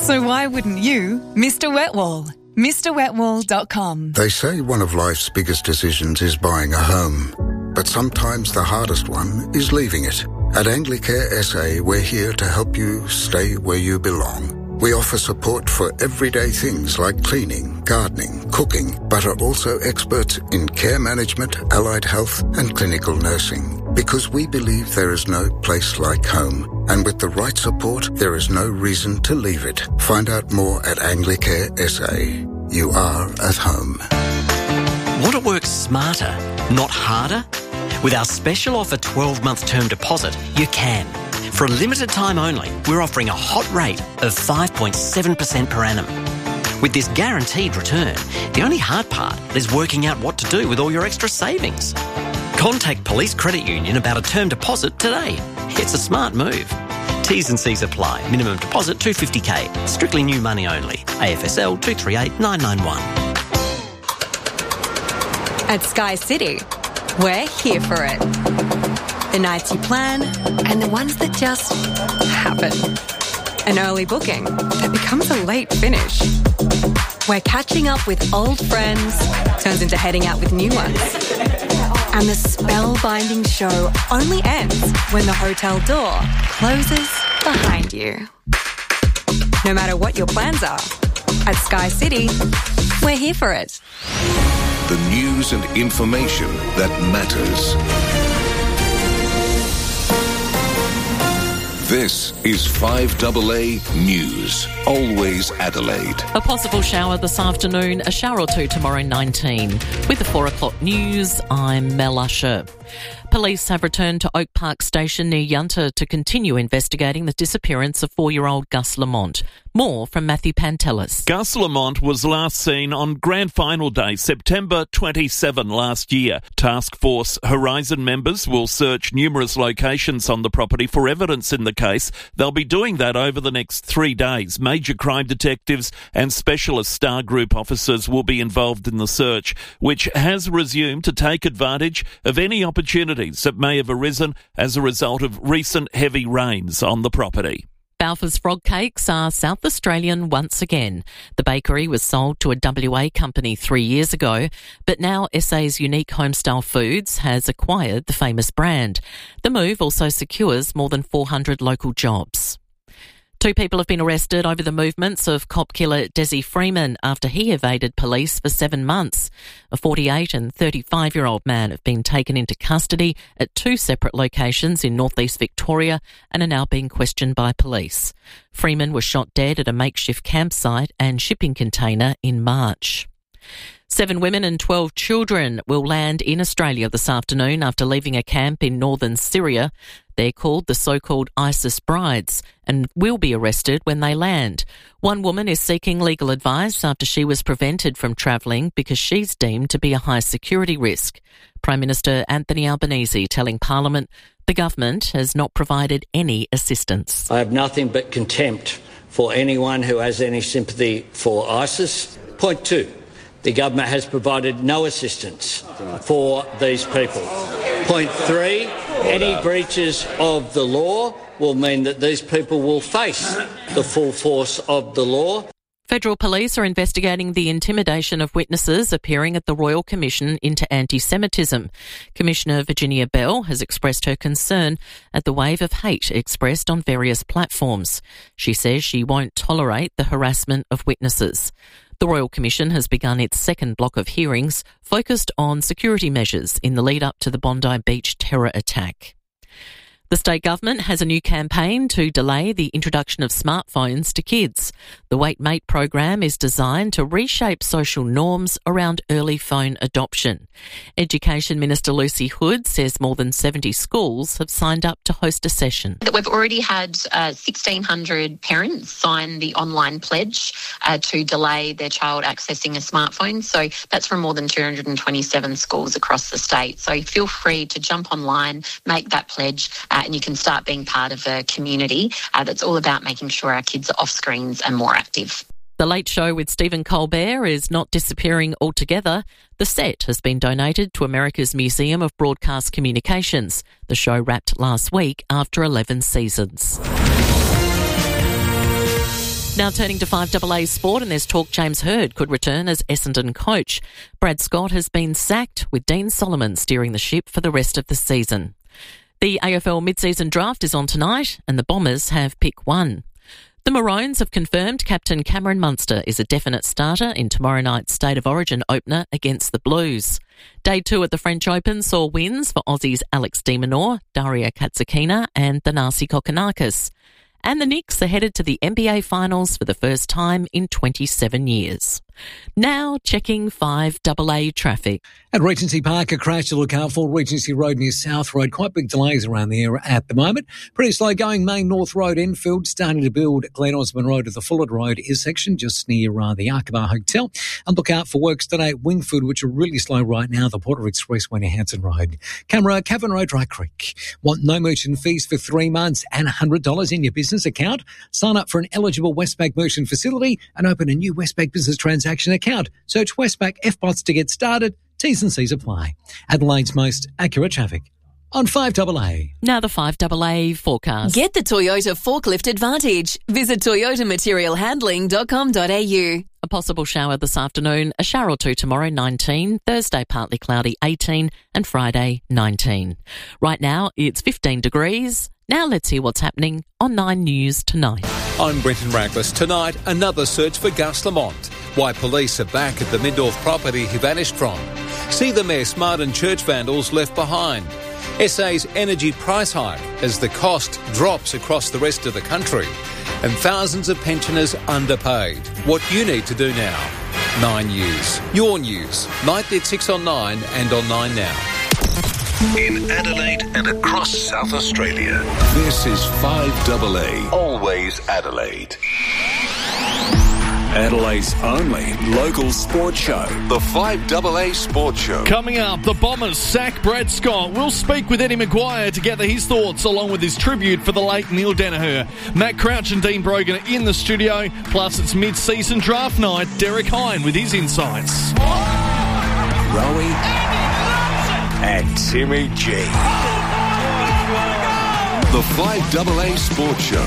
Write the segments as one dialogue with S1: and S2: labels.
S1: So why wouldn't you, Mr. Wetwall? MrWetwall.com.
S2: They say one of life's biggest decisions is buying a home, but sometimes the hardest one is leaving it. At Anglicare SA, we're here to help you stay where you belong. We offer support for everyday things like cleaning, gardening, cooking, but are also experts in care management, allied health and clinical nursing. Because we believe there is no place like home. And with the right support, there is no reason to leave it. Find out more at Anglicare SA. You are at home.
S3: Want to work smarter, not harder? With our special offer 12-month term deposit, you can. For a limited time only, we're offering a hot rate of 5.7% per annum. With this guaranteed return, the only hard part is working out what to do with all your extra savings. Contact Police Credit Union about a term deposit today. It's a smart move. T's and C's apply. Minimum deposit $250K. Strictly new money only. AFSL 238991.
S4: At Sky City, we're here for it. The nights you plan and the ones that just happen. An early booking that becomes a late finish. Where catching up with old friends turns into heading out with new ones. And the spellbinding show only ends when the hotel door closes behind you. No matter what your plans are, at Sky City, we're here for it.
S5: The news and information that matters. This is 5AA News. Always Adelaide.
S6: A possible shower this afternoon, a shower or two tomorrow 19. With the 4 o'clock news, I'm Mel Usher. Police have returned to Oak Park Station near Yunta to continue investigating the disappearance of 4-year-old Gus Lamont. More from Matthew Pantelis.
S7: Gus Lamont was last seen on Grand Final Day, September 27 last year. Task Force Horizon members will search numerous locations on the property for evidence in the case. They'll be doing that over the next 3 days. Major crime detectives and specialist Star Group officers will be involved in the search, which has resumed to take advantage of any opportunities that may have arisen as a result of recent heavy rains on the property.
S6: Balfour's frog cakes are South Australian once again. The bakery was sold to a WA company 3 years ago, but now SA's Unique Homestyle Foods has acquired the famous brand. The move also secures more than 400 local jobs. 2 people have been arrested over the movements of cop killer Desi Freeman after he evaded police for 7 months. A 48 and 35-year-old man have been taken into custody at 2 separate locations in northeast Victoria and are now being questioned by police. Freeman was shot dead at a makeshift campsite and shipping container in March. 7 women and 12 children will land in Australia this afternoon after leaving a camp in northern Syria. They're called the so-called ISIS brides and will be arrested when they land. One woman is seeking legal advice after she was prevented from travelling because she's deemed to be a high security risk. Prime Minister Anthony Albanese telling Parliament the government has not provided any assistance.
S8: I have nothing but contempt for anyone who has any sympathy for ISIS. Point 2. The government has provided no assistance for these people. Point 3, any breaches of the law will mean that these people will face the full force of the law.
S6: Federal police are investigating the intimidation of witnesses appearing at the Royal Commission into Anti-Semitism. Commissioner Virginia Bell has expressed her concern at the wave of hate expressed on various platforms. She says she won't tolerate the harassment of witnesses. The Royal Commission has begun its second block of hearings focused on security measures in the lead-up to the Bondi Beach terror attack. The state government has a new campaign to delay the introduction of smartphones to kids. The Wait Mate program is designed to reshape social norms around early phone adoption. Education Minister Lucy Hood says more than 70 schools have signed up to host a session.
S9: We've already had 1,600 parents sign the online pledge to delay their child accessing a smartphone. So that's from more than 227 schools across the state. So feel free to jump online, make that pledge, and you can start being part of a community that's all about making sure our kids are off screens and more active.
S6: The Late Show with Stephen Colbert is not disappearing altogether. The set has been donated to America's Museum of Broadcast Communications. The show wrapped last week after 11 seasons. Now turning to 5AA sport, and there's talk James Hird could return as Essendon coach. Brad Scott has been sacked, with Dean Solomon steering the ship for the rest of the season. The AFL mid-season draft is on tonight, and the Bombers have pick 1. The Maroons have confirmed captain Cameron Munster is a definite starter in tomorrow night's State of Origin opener against the Blues. Day 2 at the French Open saw wins for Aussies Alex de Minaur, Daria Katsakina and Thanasi Kokkinakis. And the Knicks are headed to the NBA Finals for the first time in 27 years. Now checking 5AA traffic.
S10: At Regency Park, a crash to look out for. Regency Road near South Road. Quite big delays around there at the moment. Pretty slow going. Main North Road, Enfield, starting to build Glen Osmond Road at the Fullard Road intersection, just near the Arkabar Hotel. And look out for works today at Wingfoot, which are really slow right now. The Porter Expressway near Hanson Road. Camera, Cavan Road, Dry Creek. Want no merchant fees for 3 months and $100 in your business account? Sign up for an eligible Westpac merchant facility and open a new Westpac business transaction account. Search Westpac FBOTS to get started. T's and C's apply. Adelaide's most accurate traffic on 5AA.
S6: Now the 5AA forecast.
S11: Get the Toyota Forklift Advantage. Visit toyotamaterialhandling.com.au.
S6: A possible shower this afternoon, a shower or two tomorrow, 19, Thursday partly cloudy, 18, and Friday, 19. Right now, it's 15 degrees. Now let's hear what's happening on 9 News tonight.
S12: I'm Brenton Raglas. Tonight, another search for Gus Lamont. Why police are back at the Mindorf property he vanished from. See the mess Martin church vandals left behind. SA's energy price hike as the cost drops across the rest of the country. And thousands of pensioners underpaid. What you need to do now. 9 News. Your news. Nightly at 6 on 9 and on 9 Now.
S5: In Adelaide and across South Australia, this is 5AA. Always Adelaide. Adelaide's only local sports show, the 5AA Sports Show.
S7: Coming up, the Bombers sack Brad Scott. We'll speak with Eddie Maguire to gather his thoughts along with his tribute for the late Neil Danaher. Matt Crouch and Dean Brogan are in the studio, plus it's mid-season draft night. Derek Hine with his insights.
S5: Rowie and Timmy G. The 5AA Sports Show.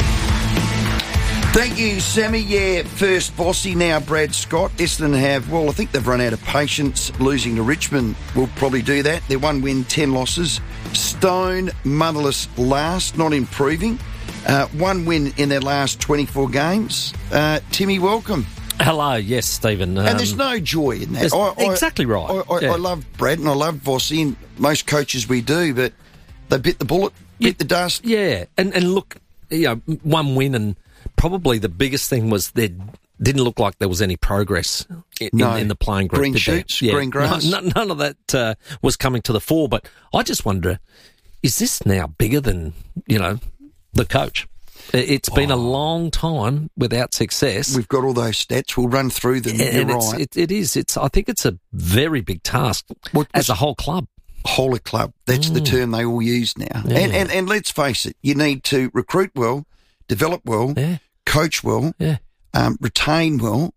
S13: Thank you, Sammy. Yeah, first bossy now, Brad Scott. Essendon have, well, I think they've run out of patience. Losing to Richmond will probably do that. They're 1 win, 10 losses. Stone, motherless last, not improving. 1 win in their last 24 games. Timmy, welcome.
S14: Hello, yes, Stephen.
S13: And there's no joy in that.
S14: Exactly right.
S13: I love Brad and I love Vossi, and most coaches we do, but they bit the bullet, bit the dust.
S14: Yeah, and look, 1 win, and probably the biggest thing was there didn't look like there was any progress in the playing group.
S13: Green shoots, green grass.
S14: None of that was coming to the fore, but I just wonder, is this now bigger than, the coach? It's been a long time without success.
S13: We've got all those stats. We'll run through them. You're right.
S14: It is. I think it's a very big task as a whole club.
S13: Whole club. That's the term they all use now.
S14: Yeah.
S13: And let's face it, you need to recruit well, develop well, coach well, retain well,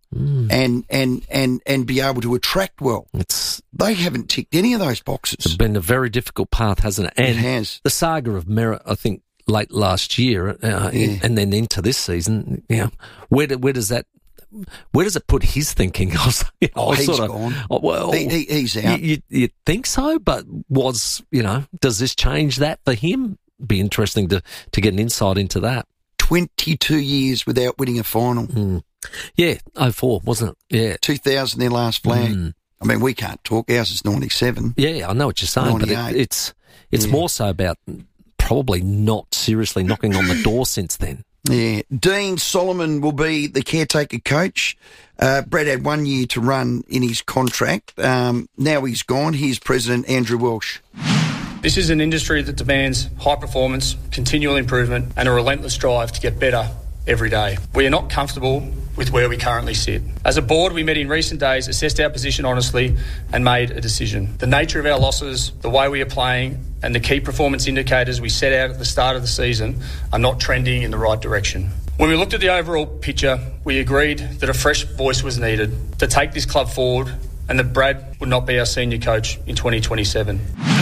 S13: and be able to attract well. They haven't ticked any of those boxes.
S14: It's been a very difficult path, hasn't it? And
S13: it has.
S14: The saga of Merritt, I think, late last year, and then into this season. Where does it put his thinking?
S13: He's gone.
S14: Well,
S13: he's out.
S14: You think so, but does this change that for him? Be interesting to get an insight into that.
S13: 22 years without winning a final.
S14: Yeah, 04, wasn't it? Yeah.
S13: 2000, their last flag. I mean, we can't talk. Ours is 97.
S14: Yeah, I know what you're saying, 98. But it's more so about probably not seriously knocking on the door since then.
S13: Yeah. Dean Solomon will be the caretaker coach. Brad had 1 year to run in his contract. Now he's gone. Here's President Andrew Welsh.
S15: This is an industry that demands high performance, continual improvement, and a relentless drive to get better every day. We are not comfortable with where we currently sit. As a board, we met in recent days, assessed our position honestly, and made a decision. The nature of our losses, the way we are playing, and the key performance indicators we set out at the start of the season are not trending in the right direction. When we looked at the overall picture, we agreed that a fresh voice was needed to take this club forward, and that Brad would not be our senior coach in 2027.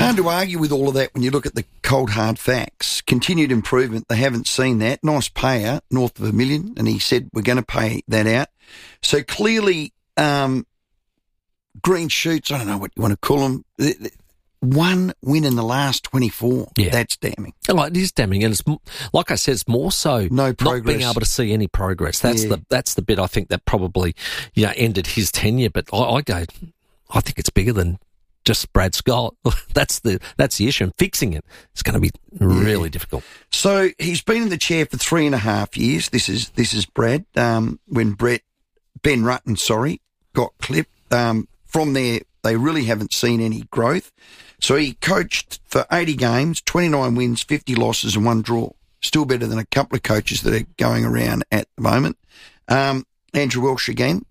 S13: Hard to argue with all of that when you look at the cold, hard facts. Continued improvement, they haven't seen that. Nice payout, north of $1 million, and he said we're going to pay that out. So clearly, green shoots, I don't know what you want to call them. One win in the last 24. Yeah. That's damning.
S14: Oh, it is damning, and it's like I said, it's more so
S13: no progress.
S14: Not being able to see any progress. That's the bit I think that probably ended his tenure. But I think it's bigger than just Brad Scott. That's the issue. And fixing it is going to be really difficult.
S13: So he's been in the chair for 3.5 years. This is Brad. When Ben Rutten, got clipped. From there, they really haven't seen any growth. So he coached for 80 games, 29 wins, 50 losses and 1 draw. Still better than a couple of coaches that are going around at the moment. Andrew Welsh again.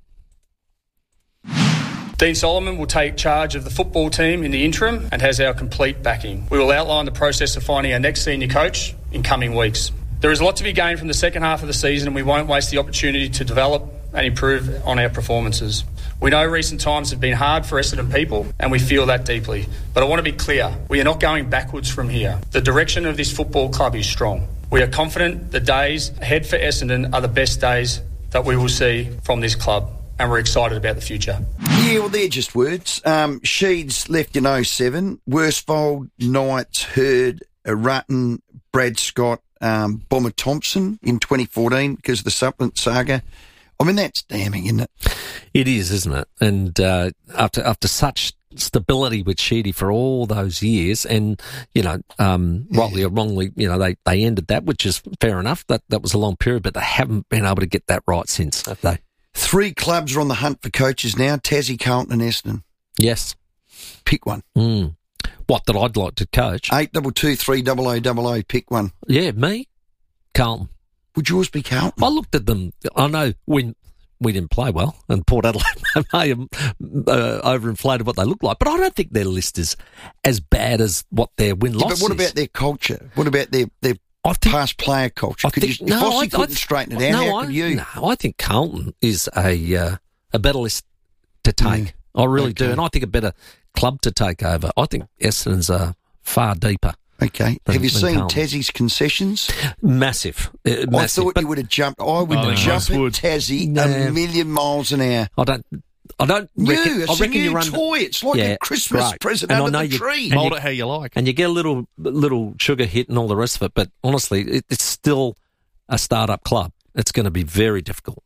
S15: Dean Solomon will take charge of the football team in the interim and has our complete backing. We will outline the process of finding our next senior coach in coming weeks. There is a lot to be gained from the second half of the season, and we won't waste the opportunity to develop and improve on our performances. We know recent times have been hard for Essendon people, and we feel that deeply. But I want to be clear, we are not going backwards from here. The direction of this football club is strong. We are confident the days ahead for Essendon are the best days that we will see from this club, and we're excited about the future.
S13: Yeah, well, they're just words. Sheeds left in 2007. Worsfold, Knights, Hurd, Rutten, Brad Scott, Bomber Thompson in 2014 because of the supplement saga. I mean, that's damning, isn't it?
S14: It is, isn't it? And after such stability with Sheedy for all those years, and rightly or wrongly, they ended that, which is fair enough. That was a long period, but they haven't been able to get that right since, have they?
S13: 3 clubs are on the hunt for coaches now: Tassie, Carlton, and Essendon.
S14: Yes,
S13: pick one.
S14: What that I'd like to coach?
S13: 82230000. Pick one.
S14: Yeah, me, Carlton.
S13: Would yours be Carlton?
S14: I looked at them. I know when we didn't play well, and Port Adelaide may have overinflated what they look like, but I don't think their list is as bad as what their win-loss is.
S13: But what about their culture? What about their past player culture?
S14: I
S13: couldn't straighten it out. How could you?
S14: No, I think Carlton is a better list to take. I really do, and I think a better club to take over. I think Essendon's far deeper.
S13: Okay. Have you seen Tassie's concessions?
S14: Massive.
S13: I thought you would have jumped. I would jump at Tassie a million miles an hour.
S14: I don't reckon.
S13: It's
S14: a new
S13: toy. It's like a Christmas present under the tree.
S7: Mould it how you like.
S14: And you get a little sugar hit and all the rest of it. But honestly, it's still a start-up club. It's going to be very difficult.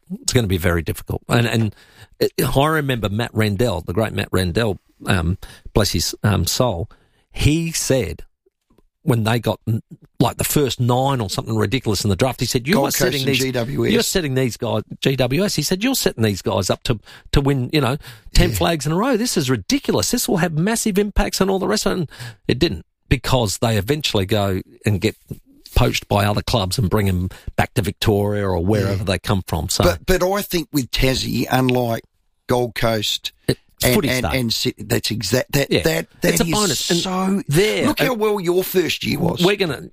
S14: And I remember Matt Rendell, the great Matt Rendell, bless his soul, he said, when they got like the first 9 or something ridiculous in the draft, he said, you're setting these guys, GWS, he said, you're setting these guys up to win, 10 flags in a row. This is ridiculous. This will have massive impacts and all the rest of it. And it didn't, because they eventually go and get poached by other clubs and bring them back to Victoria or wherever they come from. So,
S13: But I think with Tassie, unlike Gold Coast and Sydney, that's exact. That
S14: it's a
S13: is
S14: bonus.
S13: So there, look how well your first year was.
S14: We're gonna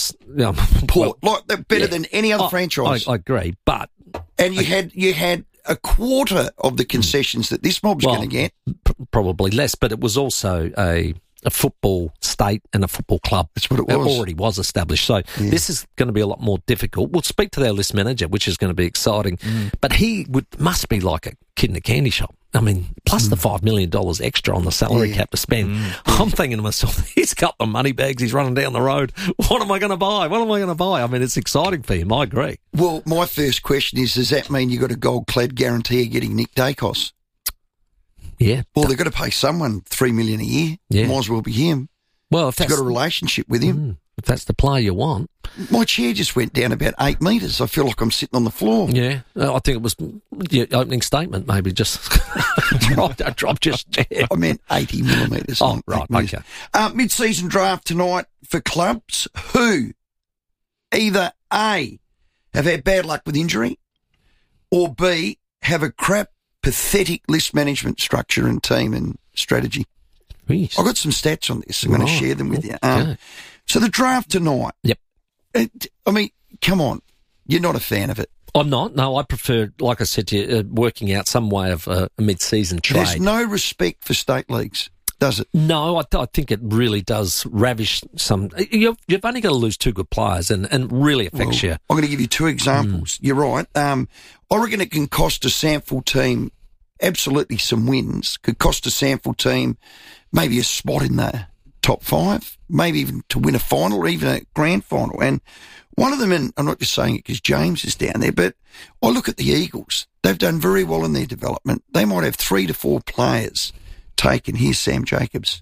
S13: Port better than any other franchise.
S14: I agree, but
S13: you had a quarter of the concessions that this mob's going to get.
S14: Probably less, but it was also a football state and a football club.
S13: That's what it was.
S14: It already was established. So this is going to be a lot more difficult. We'll speak to their list manager, which is going to be exciting. But he must be like a kid in a candy shop. I mean, plus the $5 million extra on the salary cap to spend. I'm thinking to myself, he's got the money bags, he's running down the road. What am I going to buy? I mean, it's exciting for him. I agree.
S13: Well, my first question is, does that mean you've got a gold-clad guarantee of getting Nick Dacos?
S14: Yeah.
S13: Well, they've got to pay someone $3 million a year.
S14: Yeah.
S13: Might as well be him.
S14: Well, if
S13: you've got a relationship with him.
S14: If that's the player you want.
S13: My chair just went down about 8 metres. I feel like I'm sitting on the floor.
S14: Yeah. I think it was your opening statement, maybe just dropped your chair.
S13: I meant 80 millimetres.
S14: Oh, right. Okay.
S13: Mid-season draft tonight for clubs who either A, have had bad luck with injury, or B, have a crap, pathetic list management structure and team and strategy.
S14: Jeez.
S13: I've got some stats on this. I'm going to share them with you. So the draft tonight.
S14: Yep.
S13: I mean, come on. You're not a fan of it.
S14: I'm not. No, I prefer, like I said to you, working out some way of a mid-season trade.
S13: There's no respect for state leagues. does it?
S14: No, I think it really does ravish some. You've only got to lose two good players and really affects you.
S13: I'm going to give you two examples. You're right. I reckon it can cost a SANFL team absolutely some wins. Could cost a SANFL team maybe a spot in the top 5, maybe even to win a final or even a grand final. And one of them, and I'm not just saying it because James is down there, but I look at the Eagles. They've done very well in their development. They might have 3 to 4 players taken. Here's Sam Jacobs.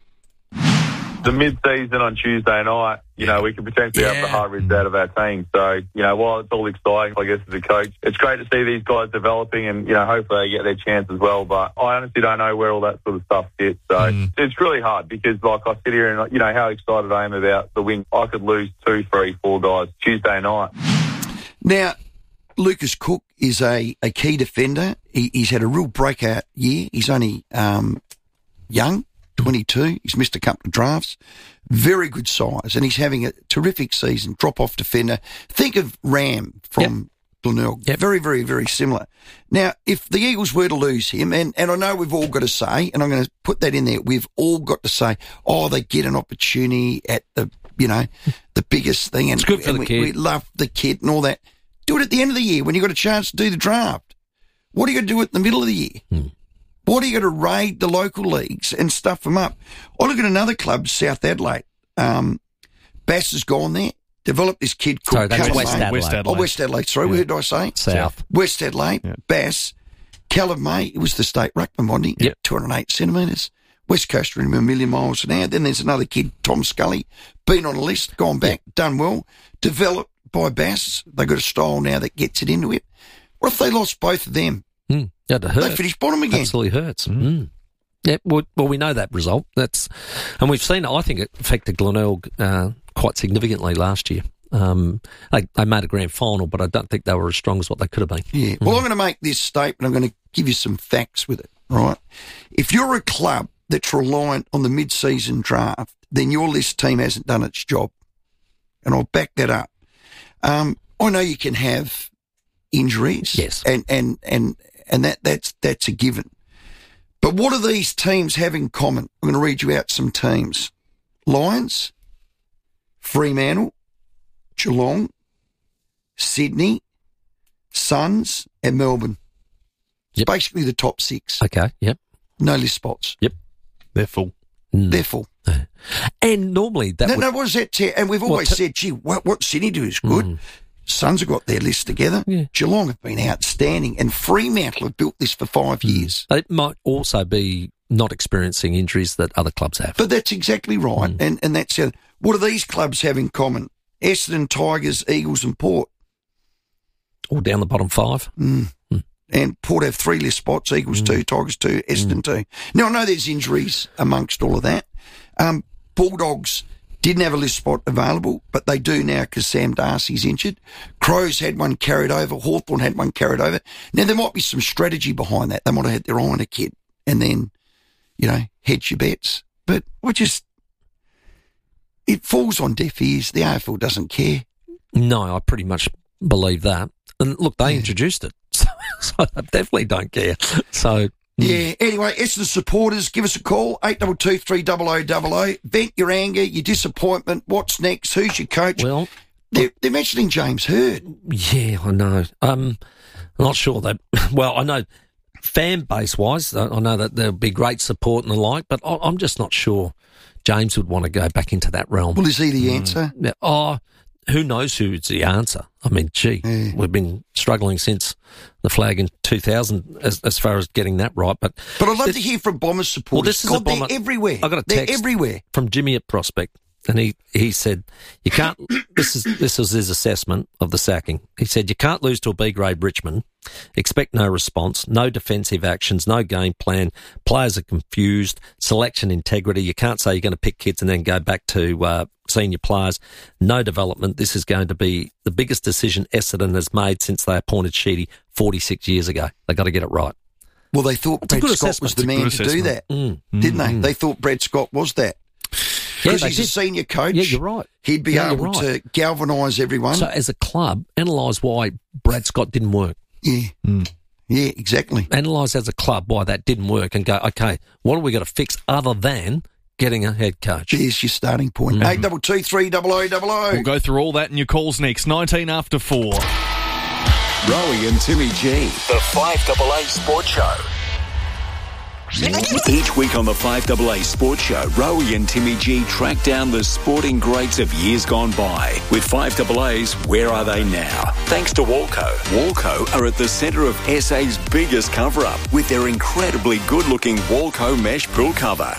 S16: The mid-season on Tuesday night, we could potentially have the hybrids out of our team. So, while it's all exciting, I guess, as a coach, it's great to see these guys developing and, hopefully they get their chance as well. But I honestly don't know where all that sort of stuff sits. So it's really hard because, I sit here and, how excited I am about the win. I could lose 2, 3, 4 guys Tuesday night.
S13: Now, Lucas Cook is a key defender. He's had a real breakout year. He's only young. 22. He's missed a couple of drafts. Very good size, and he's having a terrific season. Drop-off defender. Think of Ram from Glenelg. Yep. Very, very, very similar. Now, if the Eagles were to lose him, and I know we've all got to say, and I'm going to put that in there, we've all got to say, they get an opportunity at the biggest thing. And
S14: it's good for the kid.
S13: We love the kid and all that. Do it at the end of the year when you've got a chance to do the draft. What are you going to do at the middle of the year? What are you going to raid the local leagues and stuff them up? I look at another club, South Adelaide. Bass has gone there, developed this kid called
S14: West
S13: Adelaide. Oh, West Adelaide. Sorry, where did I say?
S14: South.
S13: West Adelaide, Bass. Callum May, it was the state ruckman, wasn't he? 208 centimetres. West Coast are in a million miles an hour. Then there's another kid, Tom Scully, been on a list, gone back, done well, developed by Bass. They've got a style now that gets it into it. What if they lost both of them?
S14: That'd hurt.
S13: They finish bottom again.
S14: Absolutely hurts. Yeah, well, we know that result. And we've seen it. I think it affected Glenelg quite significantly last year. They made a grand final, but I don't think they were as strong as what they could have been.
S13: Yeah. Well, I'm going to make this statement. I'm going to give you some facts with it, right? If you're a club that's reliant on the mid-season draft, then your list team hasn't done its job. And I'll back that up. I know you can have injuries.
S14: Yes.
S13: And that's a given. But what do these teams have in common? I'm going to read you out some teams. Lions, Fremantle, Geelong, Sydney, Suns, and Melbourne.
S14: Yep.
S13: Basically the top 6.
S14: Okay, yep.
S13: No list spots.
S14: Yep.
S7: They're full.
S13: They're full.
S14: And normally that
S13: No, what does that tell? And we've always said, gee, what Sydney do is good. Suns have got their list together.
S14: Yeah.
S13: Geelong have been outstanding, and Fremantle have built this for 5 years.
S14: It might also be not experiencing injuries that other clubs have.
S13: But that's exactly right, and that's what do these clubs have in common? Essendon, Tigers, Eagles and Port.
S14: All down the bottom 5.
S13: And Port have 3 list spots, Eagles 2, Tigers 2, Essendon 2. Now, I know there's injuries amongst all of that. Bulldogs didn't have a list spot available, but they do now because Sam Darcy's injured. Crows had one carried over. Hawthorn had one carried over. Now, there might be some strategy behind that. They might have had their eye on a kid and then, hedge your bets. But it falls on deaf ears. The AFL doesn't care.
S14: No, I pretty much believe that. And look, they introduced it, so I definitely don't care. So...
S13: Yeah, anyway, Essendon supporters, give us a call, 822 300 00. Vent your anger, your disappointment, what's next, who's your coach?
S14: Well,
S13: they're mentioning James Hird.
S14: Yeah, I know. I'm not sure that... Well, I know fan base-wise, I know that there'll be great support and the like, but I'm just not sure James would want to go back into that realm.
S13: Well, is he the answer?
S14: Who knows who's the answer? I mean, we've been struggling since the flag in 2000 as far as getting that right. But
S13: I'd love to hear from Bombers supporters.
S14: Well, this is a Bomber.
S13: They're everywhere.
S14: I got a text
S13: everywhere
S14: from Jimmy at Prospect, and he said, you can't, this is his assessment of the sacking. He said, you can't lose to a B-grade Richmond, expect no response, no defensive actions, no game plan, players are confused, selection integrity, you can't say you're going to pick kids and then go back to senior players, no development. This is going to be the biggest decision Essendon has made since they appointed Sheedy 46 years ago. They've got to get it right.
S13: Well, they thought Brad Scott was the man to do that, didn't they? They thought Brad Scott was that. Because he's a senior coach.
S14: Yeah, you're right.
S13: He'd be able to galvanise everyone.
S14: So as a club, analyse why Brad Scott didn't work.
S13: Yeah. Yeah, exactly.
S14: Analyse as a club why that didn't work and go, okay, what have we got to fix other than getting a head coach?
S13: There's your starting point. 822 300 00.
S7: We'll go through all that in your calls next. 19 after 4.
S5: Rowie and Timmy G, the 5AA Sports Show. Each week on the 5AA Sports Show, Rowie and Timmy G track down the sporting greats of years gone by. With 5AA's Where Are They Now? Thanks to Walco. Walco are at the centre of SA's biggest cover-up with their incredibly good-looking Walco mesh pool cover.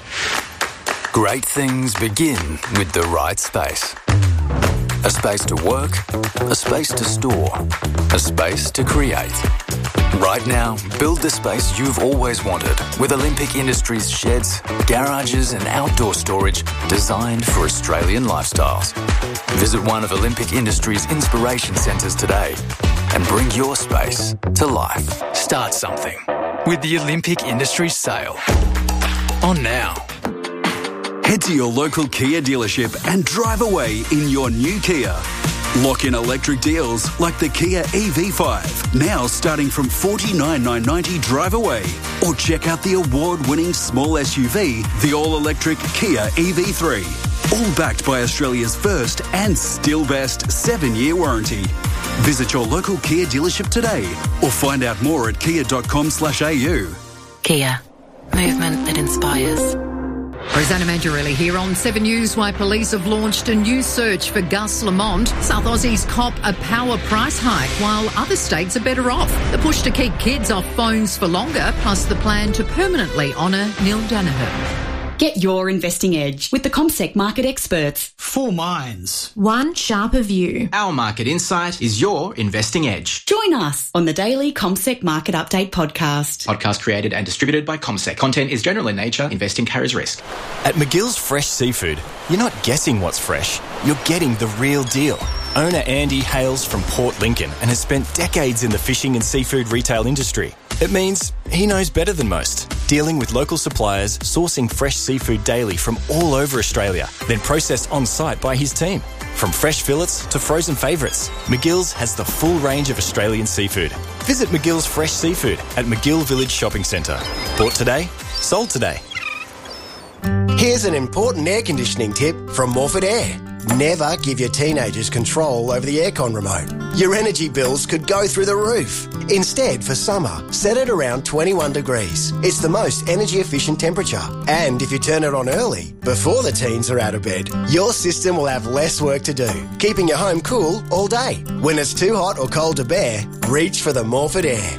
S17: Great things begin with the right space. A space to work, a space to store, a space to create. Right now, build the space you've always wanted with Olympic Industries sheds, garages and outdoor storage designed for Australian lifestyles. Visit one of Olympic Industries' inspiration centres today and bring your space to life. Start something with the Olympic Industries sale. On now.
S18: Head to your local Kia dealership and drive away in your new Kia. Lock in electric deals like the Kia EV5, now starting from $49,990 drive away. Or check out the award-winning small SUV, the all-electric Kia EV3. All backed by Australia's first and still best 7-year warranty. Visit your local Kia dealership today or find out more at kia.com/au.
S19: Kia. Movement that inspires.
S20: Rosanna Mangiarelli here on 7 News. Why police have launched a new search for Gus Lamont. South Aussies cop a power price hike while other states are better off. The push to keep kids off phones for longer, plus the plan to permanently honour Neil Danaher.
S21: Get your investing edge with the CommSec market experts.
S22: 4 minds.
S21: One sharper view.
S22: Our market insight is your investing edge.
S21: Join us on the daily CommSec Market Update podcast.
S22: Podcast created and distributed by CommSec. Content is general in nature. Investing carries risk.
S23: At McGill's Fresh Seafood, you're not guessing what's fresh. You're getting the real deal. Owner Andy hails from Port Lincoln and has spent decades in the fishing and seafood retail industry. It means he knows better than most, dealing with local suppliers, sourcing fresh seafood daily from all over Australia, then processed on-site by his team. From fresh fillets to frozen favourites, McGill's has the full range of Australian seafood. Visit McGill's Fresh Seafood at McGill Village Shopping Centre. Bought today, sold today.
S24: Here's an important air conditioning tip from Morford Air. Never give your teenagers control over the aircon remote. Your energy bills could go through the roof. Instead, for summer, set it around 21 degrees. It's the most energy efficient temperature. And if you turn it on early, before the teens are out of bed, your system will have less work to do, keeping your home cool all day. When it's too hot or cold to bear, reach for the Morford Air.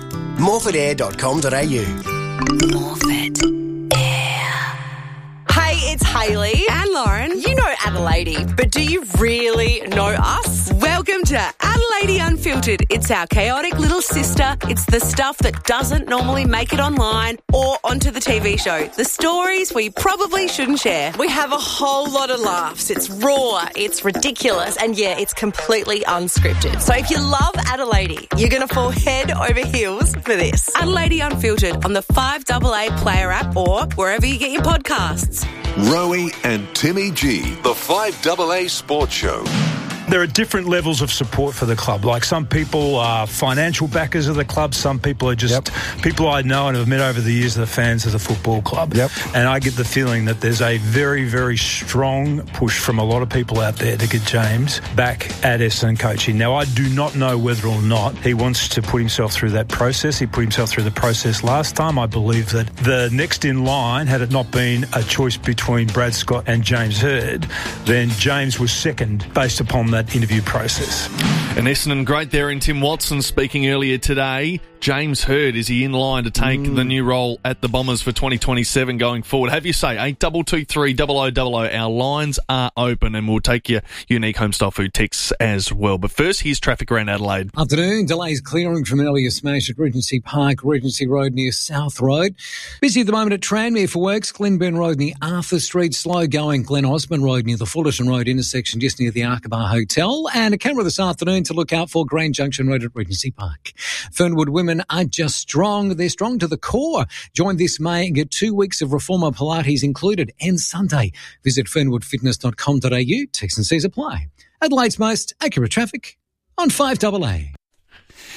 S24: morfordair.com.au.
S11: Morford Air. Hey, it's Hayley and Lauren. You know Adelaide, but do you really know us? Welcome to Adelaide Unfiltered. It's our chaotic little sister. It's the stuff that doesn't normally make it online or onto the TV show. The stories we probably shouldn't share. We have a whole lot of laughs. It's raw, it's ridiculous, and yeah, it's completely unscripted. So if you love Adelaide, you're going to fall head over heels for this. Adelaide Unfiltered on the 5AA Player app or wherever you get your podcasts.
S5: Rowie and Timmy G, the 5AA Sports Show.
S25: There are different levels of support for the club. Like some people are financial backers of the club. Some people are just people I know and have met over the years are the fans of the football club. And I get the feeling that there's a very, very strong push from a lot of people out there to get James back at Essendon coaching. Now, I do not know whether or not he wants to put himself through that process. He put himself through the process last time. I believe that the next in line, had it not been a choice between Brad Scott and James Hird, then James was second based upon that interview process.
S7: And Essendon great there in Tim Watson speaking earlier today. James Hird, is he in line to take the new role at the Bombers for 2027 going forward? Have you say 8223 0000. Our lines are open and we'll take your unique homestyle food texts as well. But first, here's traffic around Adelaide.
S10: Afternoon, delays clearing from an earlier smash at Regency Park, Regency Road near South Road. Busy at the moment at Tranmere for works, Glenburn Road near Arthur Street, slow going Glen Osmond Road near the Fullerton Road intersection just near the Arkabar Hotel, and a camera this afternoon to look out for Grand Junction Road at Regency Park. Fernwood women are just strong. They're strong to the core. Join this May and get 2 weeks of Reformer Pilates included and Sunday. Visit fernwoodfitness.com.au. T's and C's apply. Adelaide's most accurate traffic on 5AA.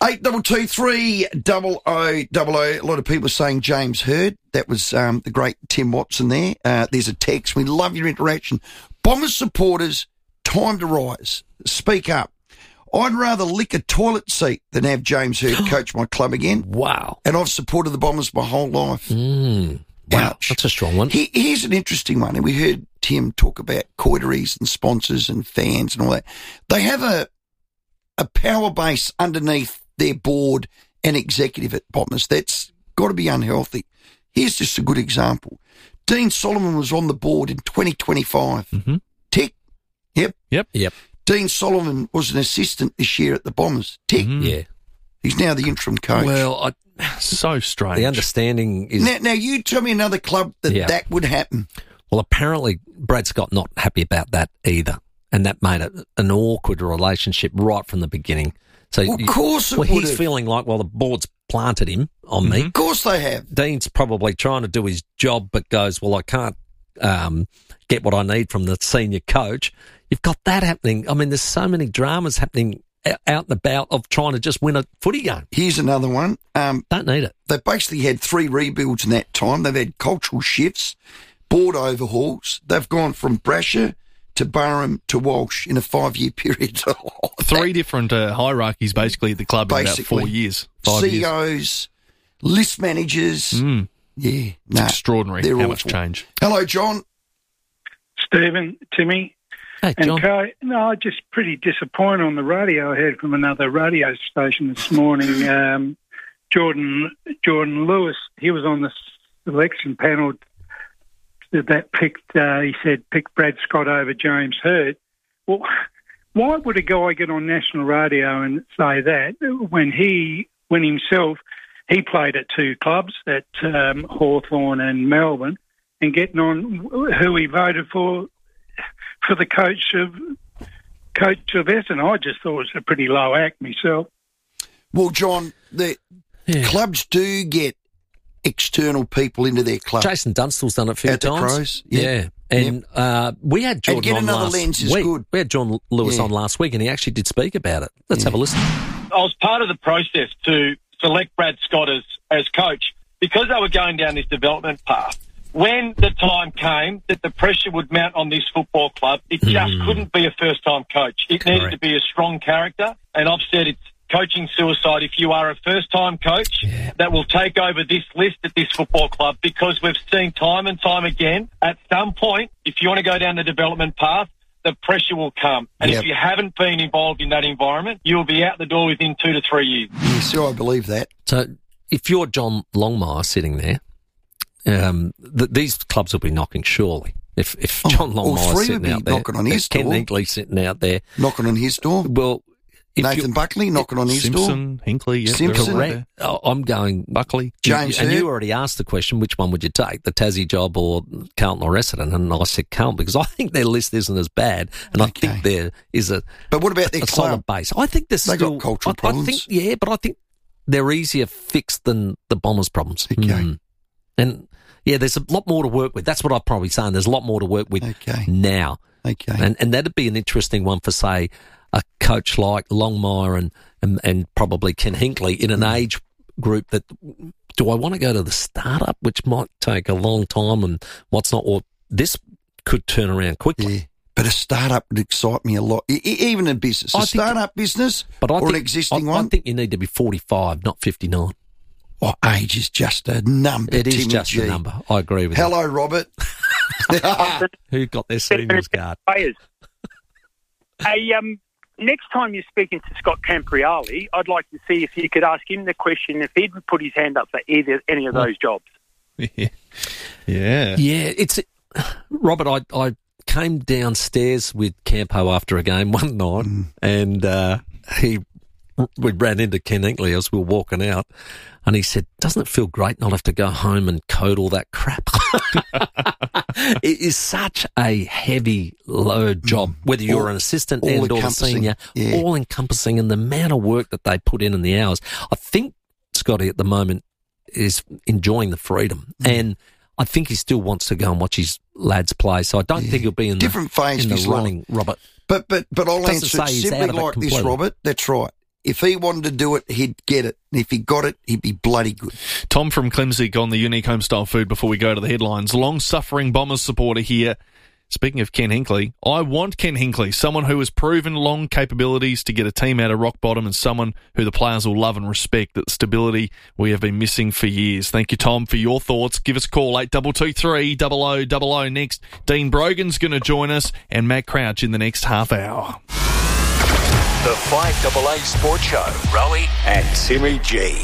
S13: 8223 0000. A lot of people are saying James Hird. That was the great Tim Watson there. There's a text. We love your interaction. Bombers supporters, time to rise. Speak up. I'd rather lick a toilet seat than have James Hird coach my club again.
S14: Wow.
S13: And I've supported the Bombers my whole life.
S14: Wow, that's a strong one.
S13: Here's an interesting one. And we heard Tim talk about coiteries and sponsors and fans and all that. They have a power base underneath their board and executive at Bombers. That's got to be unhealthy. Here's just a good example. Dean Solomon was on the board in 2025.
S14: Mm-hmm.
S13: Tick. Yep.
S14: Yep.
S13: Dean Solomon was an assistant this year at the Bombers. Tick.
S14: Mm-hmm. Yeah.
S13: He's now the interim coach.
S14: Well,
S1: so strange.
S14: The understanding is...
S13: Now you tell me another club that would happen.
S14: Well, apparently Brad Scott not happy about that either. And that made it an awkward relationship right from the beginning. So
S13: of course it would
S14: he's
S13: have.
S14: feeling like, the board's planted him on me.
S13: Of course they have.
S14: Dean's probably trying to do his job, but goes, I can't get what I need from the senior coach. You've got that happening. I mean, there's so many dramas happening out and about of trying to just win a footy game.
S13: Here's another one.
S14: Don't need it.
S13: They've basically had 3 rebuilds in that time. They've had cultural shifts, board overhauls. They've gone from Brasher to Barham to Walsh in a 5-year period.
S1: 3 different hierarchies basically at the club in about 4 years. 5 years.
S13: CEOs, list managers. Yeah.
S1: It's extraordinary how much change.
S13: Hello, John.
S2: Stephen, Timmy.
S14: Hey, John.
S2: And Kay. No, just pretty disappointed on the radio. I heard from another radio station this morning. Jordan Lewis, he was on the selection panel that picked Brad Scott over James Hird. Well, why would a guy get on national radio and say that when himself he played at 2 clubs, at Hawthorn and Melbourne, and getting on who he voted for the coach of Essendon? I just thought it was a pretty low act myself.
S13: Well, John, the clubs do get external people into their club.
S14: Jason Dunstall's done it a few
S13: times.
S14: The Crows, yeah. And we had Jordan on last week.
S13: Good.
S14: We had John Lewis on last week, and he actually did speak about it. Let's have a listen.
S3: I was part of the process to select Brad Scott as coach because they were going down this development path. When the time came that the pressure would mount on this football club, it just couldn't be a first-time coach. It needed to be a strong character, and I've said it's coaching suicide if you are a first-time coach that will take over this list at this football club, because we've seen time and time again, at some point, if you want to go down the development path, the pressure will come. And if you haven't been involved in that environment, you'll be out the door within 2 to 3 years.
S13: Yes, I believe that.
S14: So if you're John Longmire sitting there, these clubs will be knocking surely. If John Longmire's sitting out there,
S13: knocking on his door.
S14: Ken Hinkley sitting out there,
S13: knocking on his door.
S14: Well,
S13: Nathan Buckley knocking on his door.
S1: Hinkley,
S13: Simpson.
S14: Correct. I'm going
S1: Buckley.
S13: James
S14: and
S13: Hird.
S14: you already asked the question, which one would you take, the Tassie job or Carlton or Essendon? And I said Carlton because I think their list isn't as bad, and I think there is a.
S13: But what about their
S14: solid base? I think there's still
S13: got cultural problems.
S14: But I think they're easier fixed than the Bombers' problems.
S13: Okay.
S14: And there's a lot more to work with. That's what I'm probably saying. There's a lot more to work with now.
S13: Okay.
S14: And that'd be an interesting one for, say, a coach like Longmire and probably Ken Hinkley in an age group that, do I want to go to the startup, which might take a long time and what's not, or this could turn around quickly.
S13: Yeah. But a startup would excite me a lot, even in business. A startup business or an existing one?
S14: I think you need to be 45, not 59.
S13: Oh, age is just a number.
S14: It is just a number. I agree with
S13: Hello, Robert.
S14: Who got their seniors card?
S4: Hey, next time you're speaking to Scott Camprioli, I'd like to see if you could ask him the question if he'd put his hand up for any of those jobs.
S1: Yeah.
S14: It's Robert. I came downstairs with Campo after a game one night, and we ran into Ken Hinkley as we were walking out, and he said, "Doesn't it feel great not have to go home and code all that crap?" It is such a heavy load job, whether you're an assistant and or a senior, all encompassing, and the amount of work that they put in and the hours. I think Scotty at the moment is enjoying the freedom, and I think he still wants to go and watch his lads play. So I don't think he'll be in
S13: different phase
S14: in the running, Robert.
S13: But I'll answer it simply like this, Robert. That's right. If he wanted to do it, he'd get it. And if he got it, he'd be bloody good.
S1: Tom from Klimzig on the Unique Homestyle Food before we go to the headlines. Long-suffering Bombers supporter here. Speaking of Ken Hinkley, I want Ken Hinkley, someone who has proven long capabilities to get a team out of rock bottom and someone who the players will love and respect. That stability we have been missing for years. Thank you, Tom, for your thoughts. Give us a call, 8223 0000 next. Dean Brogan's going to join us and Matt Crouch in the next half hour.
S5: The 5AA Sports Show, Rowie and Timmy G.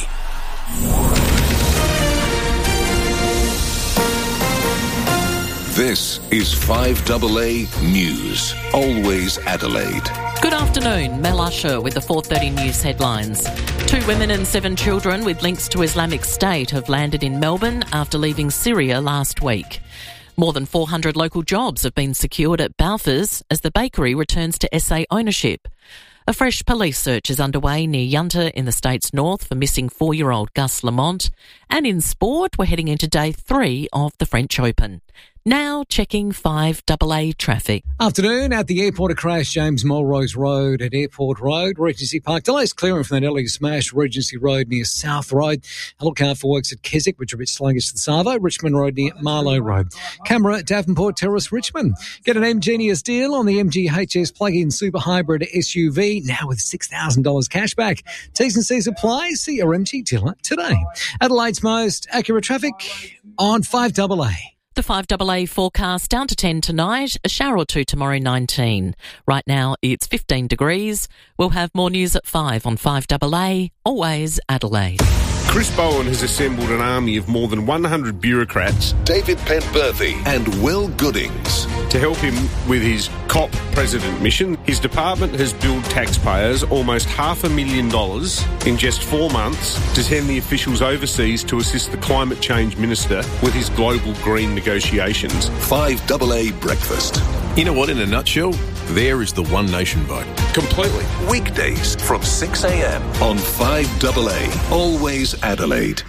S6: This is 5AA News, always Adelaide.
S8: Good afternoon, Mel Usher with the 4:30 News headlines. 2 women and 7 children with links to Islamic State have landed in Melbourne after leaving Syria last week. More than 400 local jobs have been secured at Balfour's as the bakery returns to SA ownership. A fresh police search is underway near Yunta in the state's north for missing 4-year-old Gus Lamont. And in sport, we're heading into day 3 of the French Open. Now checking 5AA traffic.
S10: Afternoon at the airport, a crash, James Melrose Road at Airport Road, Regency Park. Delays clearing from that early smash, Regency Road near South Road. A look out for works at Keswick, which are a bit sluggish to the Savo. Richmond Road near Marlow Road. Camera, Davenport Terrace, Richmond. Get an MGenius deal on the MG HS plug-in super hybrid SUV, now with $6,000 cash back. T's and C's apply. See your MG dealer today. Adelaide's most accurate traffic on 5AA.
S8: The 5AA forecast down to 10 tonight, a shower or 2 tomorrow, 19. Right now it's 15 degrees. We'll have more news at 5 on 5AA, always Adelaide.
S9: Chris Bowen has assembled an army of more than 100 bureaucrats,
S6: David Pentberthy and Will Goodings,
S9: to help him with his COP president mission. His department has billed taxpayers almost $500,000 in just 4 months to send the officials overseas to assist the climate change minister with his global green negotiations.
S6: 5AA Breakfast.
S12: You know what, in a nutshell, there is the One Nation vote.
S9: Completely.
S6: Weekdays from 6 a.m. on 5AA, always Adelaide.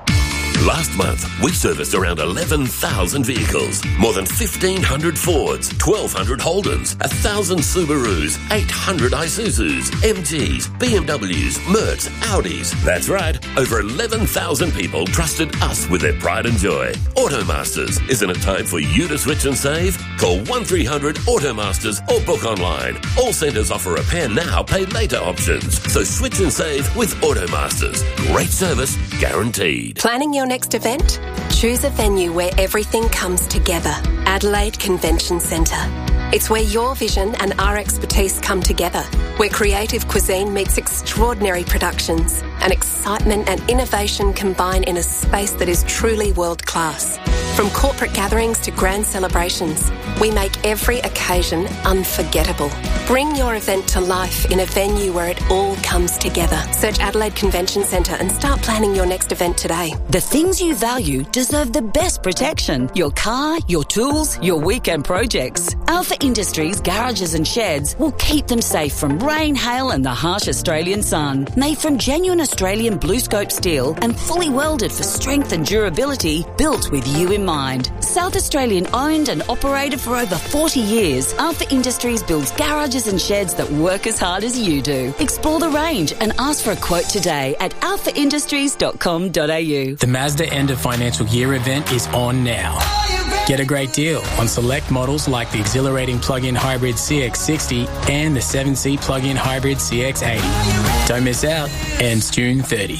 S15: Last month, we serviced around 11,000 vehicles, more than 1,500 Fords, 1,200 Holdens, 1,000 Subarus, 800 Isuzus, MGs, BMWs, Mercs, Audis. That's right, over 11,000 people trusted us with their pride and joy. Automasters, isn't it time for you to switch and save? Call 1300 Automasters or book online. All centres offer repair now, pay later options. So switch and save with Automasters. Great service, guaranteed.
S26: Planning your next event? Choose a venue where everything comes together. Adelaide Convention Centre. It's where your vision and our expertise come together, where creative cuisine meets extraordinary productions and excitement and innovation combine in a space that is truly world-class. From corporate gatherings to grand celebrations, we make every occasion unforgettable. Bring your event to life in a venue where it all comes together. Search Adelaide Convention Centre and start planning your next event today.
S27: The things you value deserve the best protection. Your car, your tools, your weekend projects. Alpha Industries garages and sheds will keep them safe from rain, hail and the harsh Australian sun. Made from genuine Australian blue scope steel and fully welded for strength and durability, built with you in mind. South Australian owned and operated for over 40 years, Alpha Industries builds garages and sheds that work as hard as you do. Explore the range and ask for a quote today at alphaindustries.com.au.
S22: The Mazda End of Financial Year event is on now. Get a great deal on select models like the exhilarating plug-in hybrid CX-60 and the 7C plug-in hybrid CX-80. Don't miss out. Ends June 30.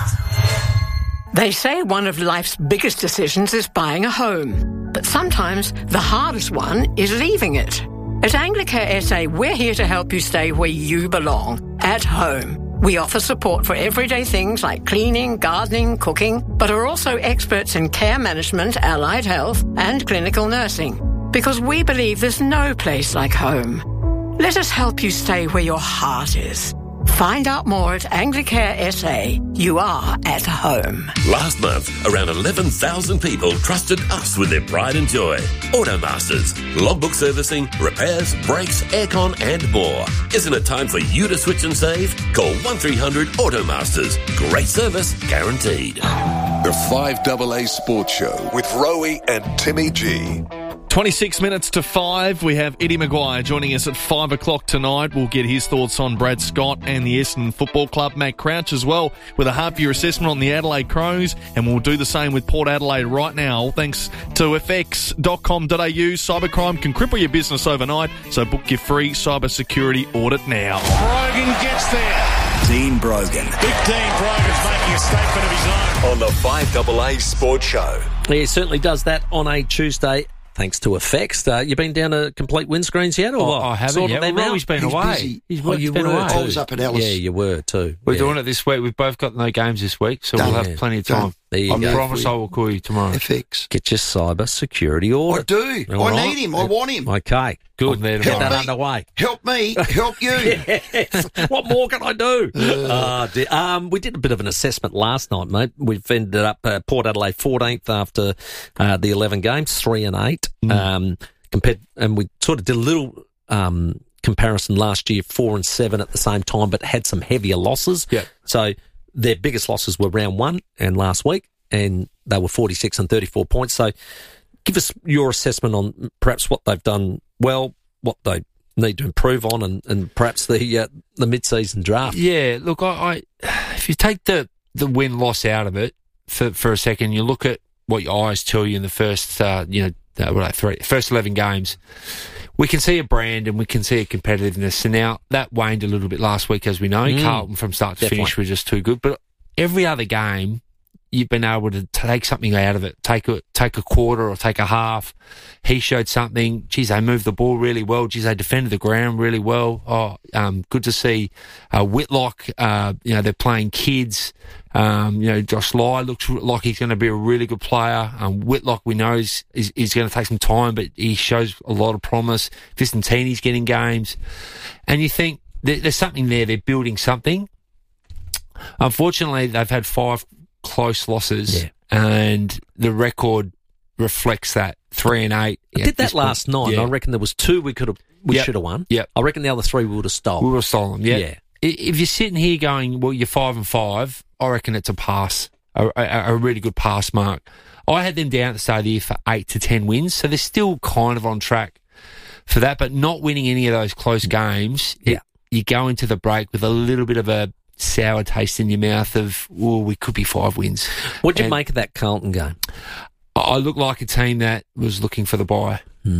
S28: They say one of life's biggest decisions is buying a home. But sometimes the hardest one is leaving it. At Anglicare SA, we're here to help you stay where you belong, at home. We offer support for everyday things like cleaning, gardening, cooking, but are also experts in care management, allied health, and clinical nursing. Because we believe there's no place like home. Let us help you stay where your heart is. Find out more at Anglicare SA. You are at home.
S15: Last month, around 11,000 people trusted us with their pride and joy. Automasters, logbook servicing, repairs, brakes, aircon and more. Isn't it time for you to switch and save? Call 1300 Automasters. Great service, guaranteed.
S6: The 5AA Sports Show with Rowie and Timmy G.
S1: 26 minutes to 5. We have Eddie Maguire joining us at 5 o'clock tonight. We'll get his thoughts on Brad Scott and the Essendon Football Club. Matt Crouch as well with a half-year assessment on the Adelaide Crows. And we'll do the same with Port Adelaide right now. Thanks to fx.com.au. Cybercrime can cripple your business overnight. So book your free cybersecurity audit now.
S16: Brogan gets there.
S5: Dean Brogan.
S16: Big Dean Brogan's making a statement of his own.
S5: On the 5AA Sports Show.
S14: He certainly does that on a Tuesday. Thanks to FX. You been down to complete windscreens yet? Or what?
S17: I haven't yet. Rory's been away.
S13: He's been away. I was up at Alice.
S14: Yeah, you were too.
S17: We're doing it this week. We've both got no games this week, so we'll have plenty of time. I promise I will call you tomorrow.
S13: FX.
S14: Get your cyber security audit.
S13: I do. I need him. I want him.
S14: Okay, good.
S17: Get
S14: that underway.
S13: Help me. Help you.
S14: Yes. What more can I do? We did a bit of an assessment last night, mate. We've ended up Port Adelaide 14th after the 11 games, 3-8. Compared, and we sort of did a little comparison last year, 4-7 at the same time, but had some heavier losses.
S17: Yeah.
S14: So their biggest losses were round 1 and last week, and they were 46 and 34 points. So give us your assessment on perhaps what they've done well, what they need to improve on, and perhaps the mid-season draft.
S17: Yeah, look, I if you take the win-loss out of it for a second, you look at what your eyes tell you in the first, first 11 games. We can see a brand and we can see a competitiveness. So now that waned a little bit last week, as we know. Carlton from start to finish were just too good. But every other game, you've been able to take something out of it. Take a quarter or take a half. He showed something. Geez, they moved the ball really well. Geez, they defended the ground really well. Good to see Whitlock. They're playing kids. Josh Lai looks like he's going to be a really good player. Whitlock, we know, is going to take some time, but he shows a lot of promise. Vicentini's getting games. And you think there's something there. They're building something. Unfortunately, they've had 5 close losses, and the record reflects that. 3-8.
S14: I did that last night. I reckon there was 2 we should have won.
S17: Yep.
S14: I reckon the other 3 we would have stolen.
S17: We would have stolen. Yeah. If you're sitting here going, well, you're 5-5, I reckon it's a pass, a really good pass mark. I had them down at the start of the year for 8 to 10 wins, so they're still kind of on track for that, but not winning any of those close games. You go into the break with a little bit of a sour taste in your mouth of, we could be 5 wins.
S14: What did you make of that Carlton game?
S17: I look like a team that was looking for the bye.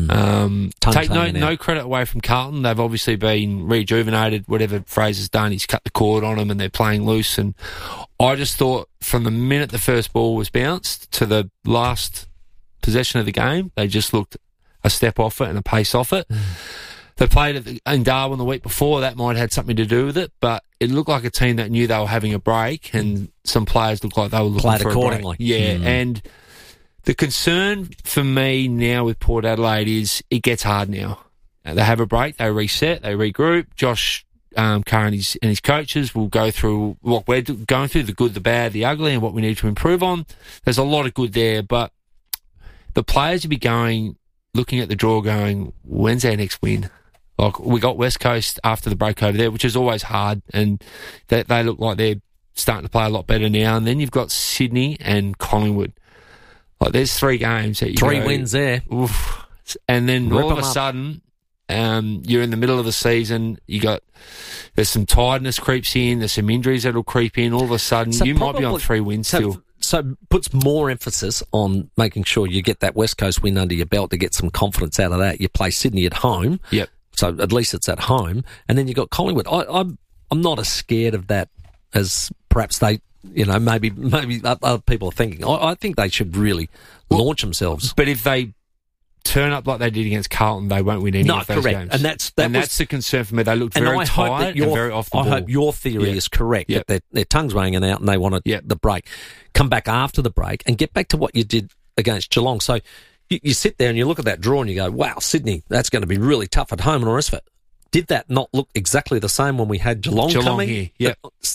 S17: Take no credit away from Carlton. They've obviously been rejuvenated. Whatever Fraser's done, he's cut the cord on them and they're playing loose. And I just thought from the minute the first ball was bounced to the last possession of the game, they just looked a step off it and a pace off it. They played in Darwin the week before. That might have had something to do with it, but it looked like a team that knew they were having a break, and some players looked like they were looking for
S14: accordingly.
S17: A break. Yeah, and the concern for me now with Port Adelaide is it gets hard now. They have a break, they reset, they regroup. Josh Carr and his coaches will go through what we're going through, the good, the bad, the ugly, and what we need to improve on. There's a lot of good there, but the players will be looking at the draw going, when's our next win? Like, we got West Coast after the break over there, which is always hard, and they look like they're starting to play a lot better now. And then you've got Sydney and Collingwood. Like, there's 3 games that you
S14: 3 wins there.
S17: Oof. And then all of a sudden, you're in the middle of the season. There's some tiredness creeps in. There's some injuries that'll creep in. All of a sudden, you might be on 3 wins still.
S14: So puts more emphasis on making sure you get that West Coast win under your belt to get some confidence out of that. You play Sydney at home.
S17: Yep.
S14: So at least it's at home. And then you've got Collingwood. I'm not as scared of that as perhaps they, maybe other people are thinking. I think they should really launch themselves.
S17: But if they turn up like they did against Carlton, they won't win any of those games.
S14: And that's the
S17: concern for me. They looked very tired and very off the ball.
S14: I hope your theory is correct, that their tongue's hanging out and they want the break. Come back after the break and get back to what you did against Geelong. So you sit there and you look at that draw and you go, wow, Sydney, that's going to be really tough at home and all the rest of it. Did that not look exactly the same when we had Geelong coming
S17: here?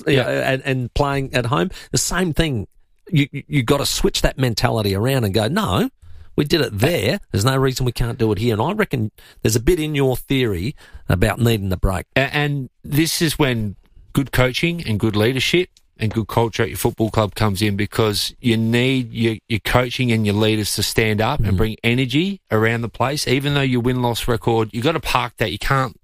S14: And playing at home? The same thing. You got to switch that mentality around and go, no, we did it there. There's no reason we can't do it here. And I reckon there's a bit in your theory about needing the break.
S17: And this is when good coaching and good leadership and good culture at your football club comes in, because you need your coaching and your leaders to stand up and bring energy around the place. Even though your win-loss record, you got to park that. You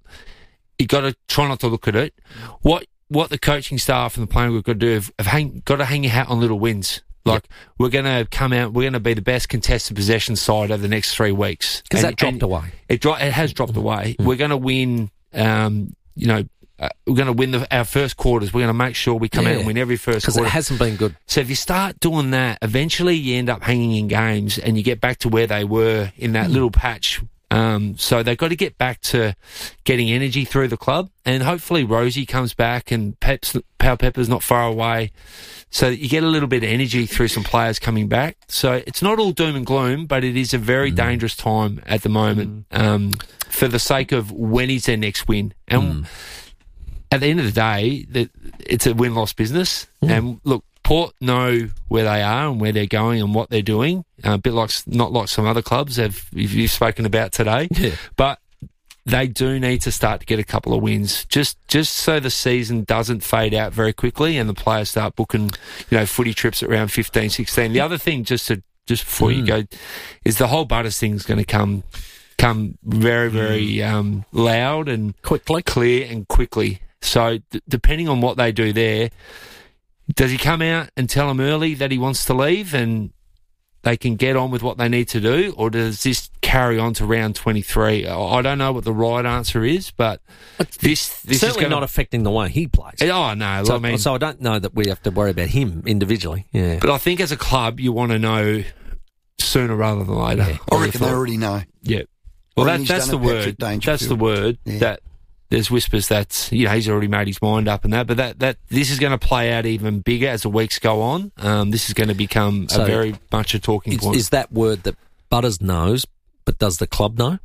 S17: got to try not to look at it. What the coaching staff and the playing group got to do, got to hang your hat on little wins. Like, we're going to come out, we're going to be the best contested possession side over the next 3 weeks.
S14: Because that dropped away.
S17: It has dropped away. We're going to win, we're going to win our first quarters. We're going to make sure we come out and win every first quarter.
S14: Because it hasn't been good.
S17: So if you start doing that, eventually you end up hanging in games and you get back to where they were in that little patch. So they've got to get back to getting energy through the club, and hopefully Rosie comes back and Power Pepper's not far away, so that you get a little bit of energy through some players coming back. So it's not all doom and gloom, but it is a very dangerous time at the moment, for the sake of when is their next win. And at the end of the day, it's a win-loss business. And look, Port know where they are and where they're going and what they're doing. A bit like, not like some other clubs you've spoken about today. Yeah. But they do need to start to get a couple of wins, just so the season doesn't fade out very quickly and the players start booking, footy trips at around 15, 16. The other thing, just before you go, is the whole Butters thing's going to come very, very loud and clear and quickly. So depending on what they do there, does he come out and tell them early that he wants to leave and they can get on with what they need to do, or does this carry on to round 23? I don't know what the right answer is, but this
S14: certainly
S17: is
S14: not affecting the way he plays.
S17: Oh, no.
S14: So I don't know that we have to worry about him individually. Yeah.
S17: But I think as a club, you want to know sooner rather than later.
S13: Yeah. I reckon they already know.
S17: Yeah. Well, that's the word. That's the word that... There's whispers that he's already made his mind up and that, but that this is going to play out even bigger as the weeks go on. This is going to become a very much a talking point.
S14: Is that word that Butters knows, but does the club know?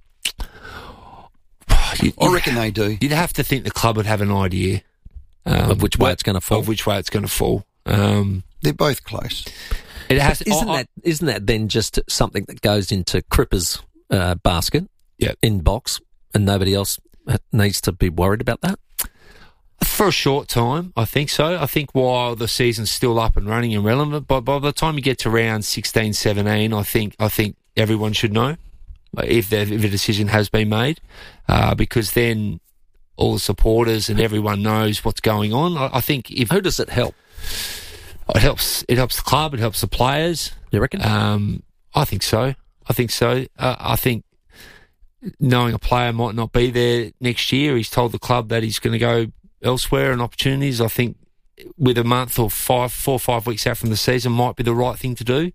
S13: I reckon they do.
S17: You'd have to think the club would have an idea
S14: of which way it's going to fall.
S17: Of which way it's going to fall.
S13: They're both close.
S14: It has. Isn't that then just something that goes into Cripper's basket in box, and nobody else needs to be worried about that?
S17: For a short time, I think so. I think while the season's still up and running and relevant, but by the time you get to round 16, 17, I think everyone should know if the decision has been made, because then all the supporters and everyone knows what's going on. I think
S14: who does it help?
S17: It helps the club. It helps the players.
S14: You reckon?
S17: I think so. I think knowing a player might not be there next year, he's told the club that he's going to go elsewhere and opportunities. I think with a month or 4 or 5 weeks out from the season might be the right thing to do.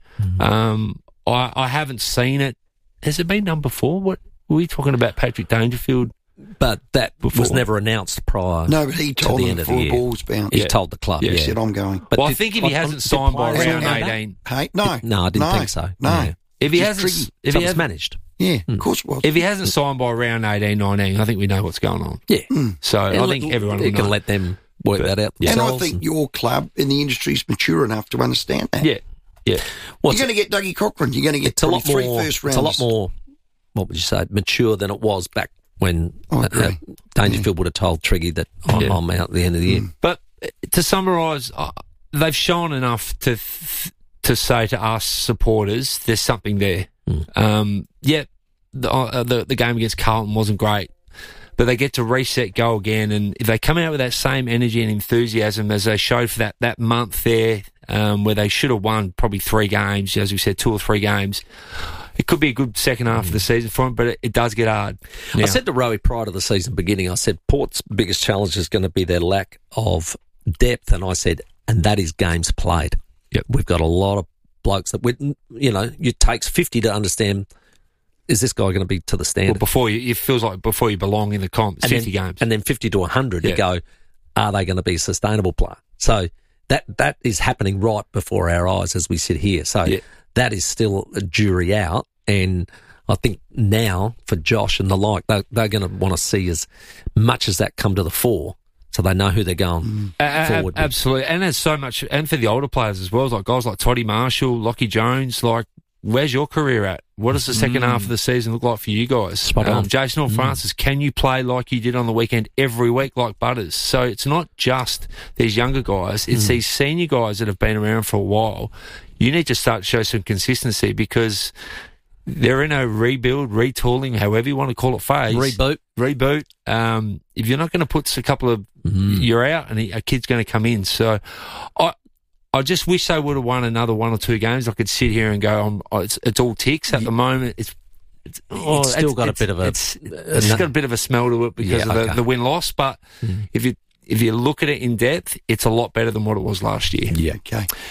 S17: I haven't seen it. Has it been done before? What were we talking about? Patrick Dangerfield?
S14: But that was never announced prior.
S13: No, but he told
S14: to the
S13: them
S14: end of the year.
S13: Balls bounced.
S14: He told the club.
S13: He said, "I'm going."
S14: But
S17: I think if he hasn't signed by round 18,
S13: hey, no,
S14: I didn't think so.
S13: No,
S17: if he hasn't,
S14: if he has managed.
S13: Yeah, of course it was.
S17: If he hasn't signed by round 18, 19, I think we know what's going on.
S14: Yeah.
S17: So I think everyone will
S14: can let them work that out themselves.
S13: And I think your club in the industry is mature enough to understand that.
S17: Yeah.
S13: You're going to get Dougie Cochran. You're going to get 3 first rounds.
S14: It's a lot more, what would you say, mature than it was back when Dangerfield would have told Triggy that I'm out at the end of the year.
S17: But to summarise, they've shown enough to say to us supporters, there's something there. The game against Carlton wasn't great, but they get to reset, go again, and if they come out with that same energy and enthusiasm as they showed for that month there, where they should have won probably 3 games, as we said, 2 or 3 games, it could be a good second half of the season for them, but it does get hard. Now,
S14: I said to Rowie prior to the season beginning, I said Port's biggest challenge is going to be their lack of depth, and I said, and that is games played.
S17: Yep.
S14: We've got a lot of blokes that, it takes 50 to understand, is this guy going to be to the standard?
S17: Well, it feels like before you belong in the comp, it's 50 games.
S14: And then 50 to 100, you go, are they going to be a sustainable player? So that is happening right before our eyes as we sit here. So that is still a jury out. And I think now for Josh and the like, they're going to want to see as much as that come to the fore, so they know who they're going forward with.
S17: Absolutely. And there's so much, and for the older players as well, like guys like Toddy Marshall, Lockie Jones, like, where's your career at? What does the second half of the season look like for you guys?
S14: Spot on.
S17: Jason or Francis, can you play like you did on the weekend every week like Butters? So it's not just these younger guys, it's these senior guys that have been around for a while. You need to start to show some consistency because they're in a rebuild, retooling, however you want to call it, phase. Reboot. If you're not going to put a couple of, you're out and a kid's going to come in. So I just wish they would have won another 1 or 2 games. I could sit here and go, it's all ticks at the moment. It's still got a bit of a smell to it because of the win-loss. But if you look at it in depth, it's a lot better than what it was last year.
S13: Yeah, okay.